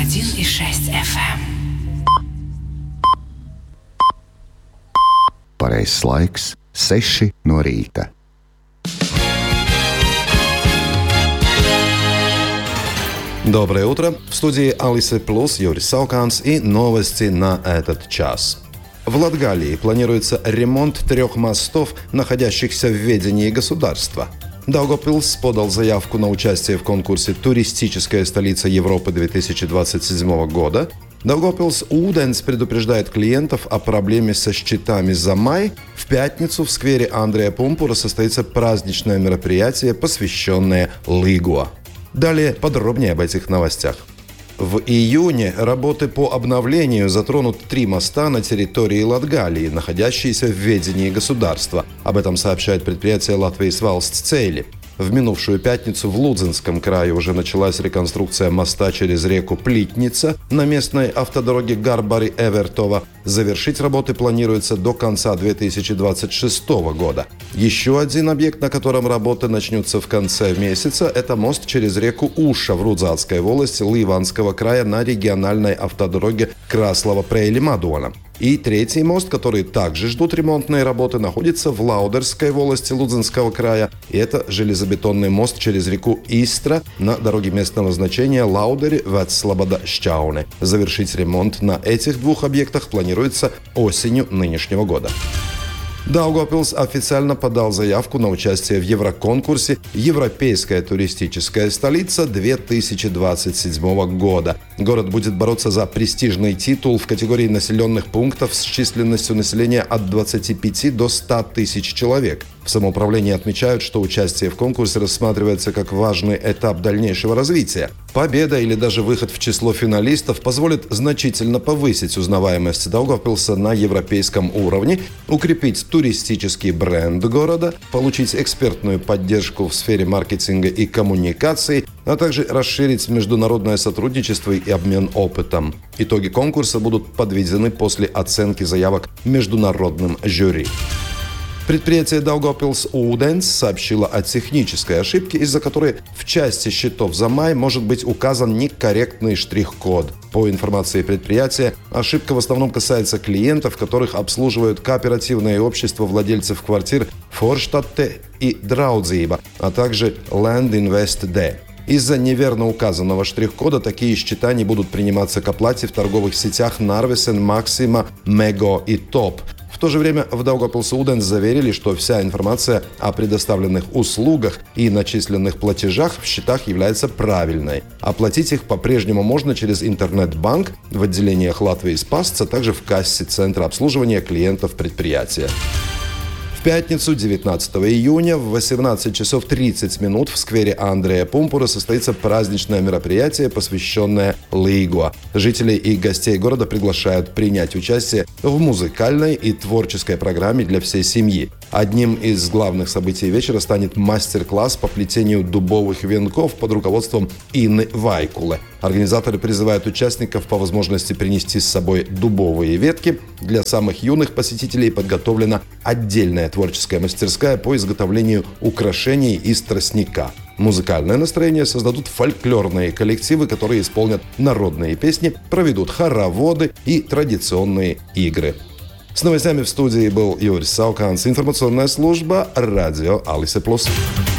101,6 FM. Pareizais laiks - 6 no rīta. Доброе утро! В студии Алисы Плюс Юрис Сауканс и новости на этот час. В Латгалии планируется ремонт 3 мостов, находящихся в ведении государства. Даугавпилс подал заявку на участие в конкурсе «Туристическая столица Европы 2027 года». Даугавпилс Ūdens предупреждает клиентов о проблеме со счетами за май. В пятницу в сквере Андрея Пумпура состоится праздничное мероприятие, посвященное Лигуа. Далее подробнее об этих новостях. В июне работы по обновлению затронут 3 моста на территории Латгалии, находящиеся в ведении государства. Об этом сообщает предприятие Latvijas Valsts Ceļi. В минувшую пятницу в Лудзенском крае уже началась реконструкция моста через реку Плитница на местной автодороге Гарбари-Эвертова. Завершить работы планируется до конца 2026 года. Еще один объект, на котором работы начнутся в конце месяца, это мост через реку Уша в Рудзатской волости Ливанского края на региональной автодороге Краслава-Преили-Мадуана. И третий мост, который также ждут ремонтные работы, находится в Лаудерской волости Лудзенского края. И это железобетонный мост через реку Истра на дороге местного значения Lauderi-Veclabada-Šķaune. Завершить ремонт на этих 2 объектах планируется осенью нынешнего года. Даугавпилс официально подал заявку на участие в Евроконкурсе «Европейская туристическая столица 2027 года». Город будет бороться за престижный титул в категории населенных пунктов с численностью населения от 25 до 100 тысяч человек. В самоуправлении отмечают, что участие в конкурсе рассматривается как важный этап дальнейшего развития. Победа или даже выход в число финалистов позволит значительно повысить узнаваемость Даугавпилса на европейском уровне, укрепить туристический бренд города, получить экспертную поддержку в сфере маркетинга и коммуникаций, а также расширить международное сотрудничество и обмен опытом. Итоги конкурса будут подведены после оценки заявок международным жюри. Предприятие Daugavpils Ūdens сообщило о технической ошибке, из-за которой в части счетов за май может быть указан некорректный штрих-код. По информации предприятия, ошибка в основном касается клиентов, которых обслуживают кооперативные общества владельцев квартир Форштадте и Драудzība, а также Land Invest D. Из-за неверно указанного штрих-кода такие счета не будут приниматься к оплате в торговых сетях Narvesen, Maxima, Mego и Top. В то же время в Daugavpils Ūdens заверили, что вся информация о предоставленных услугах и начисленных платежах в счетах является правильной. Оплатить их по-прежнему можно через интернет-банк, в отделениях Latvijas Pasts, а также в кассе Центра обслуживания клиентов предприятия. В пятницу, 19 июня, в 18 часов 30 минут в сквере Андрея Пумпура состоится праздничное мероприятие, посвященное Лигуа. Жителей и гостей города приглашают принять участие в музыкальной и творческой программе для всей семьи. Одним из главных событий вечера станет мастер-класс по плетению дубовых венков под руководством Инны Вайкулы. Организаторы призывают участников по возможности принести с собой дубовые ветки. Для самых юных посетителей подготовлена отдельная творческая мастерская по изготовлению украшений из тростника. Музыкальное настроение создадут фольклорные коллективы, которые исполнят народные песни, проведут хороводы и традиционные игры. С новостями в студии был Юрис Сауканс, информационная служба «Радио Алисы Плюс».